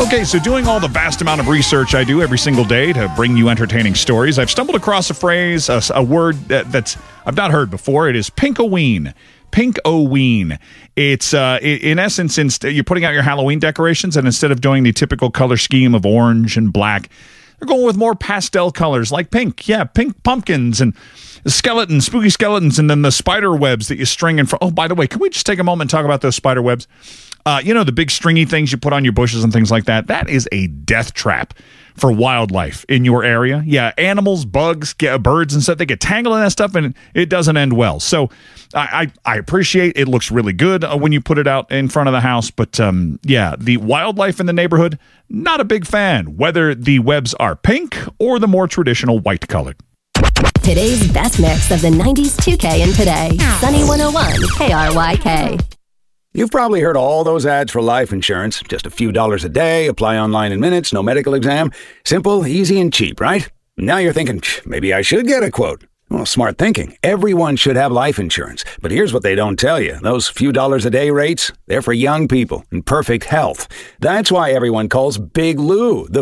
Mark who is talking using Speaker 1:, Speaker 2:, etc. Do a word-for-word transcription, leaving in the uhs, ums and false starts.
Speaker 1: Okay, so doing all the vast amount of research I do every single day to bring you entertaining stories, I've stumbled across a phrase, a, a word that, that's I've not heard before. It is Pink-O-Ween. Pink-O-Ween. It's, uh, in essence, inst- you're putting out your Halloween decorations, and instead of doing the typical color scheme of orange and black, they're going with more pastel colors like pink. Yeah, pink pumpkins and skeletons, spooky skeletons, and then the spider webs that you string in front. Oh, by the way, can we just take a moment and talk about those spider webs? Uh, you know, the big stringy things you put on your bushes and things like that? That is a death trap for wildlife in your area. Yeah, animals, bugs, get, birds and stuff, they get tangled in that stuff, and it doesn't end well. So I, I, I appreciate it. Looks really good uh, when you put it out in front of the house. But um, yeah, the wildlife in the neighborhood, not a big fan, whether the webs are pink or the more traditional white colored.
Speaker 2: Today's best mix of the nineties two K and today. Sunny one oh one K R Y K.
Speaker 3: You've probably heard all those ads for life insurance. Just a few dollars a day, apply online in minutes, no medical exam. Simple, easy, and cheap, right? Now you're thinking, maybe I should get a quote. Well, smart thinking. Everyone should have life insurance. But here's what they don't tell you. Those few dollars a day rates, they're for young people in perfect health. That's why everyone calls Big Lou the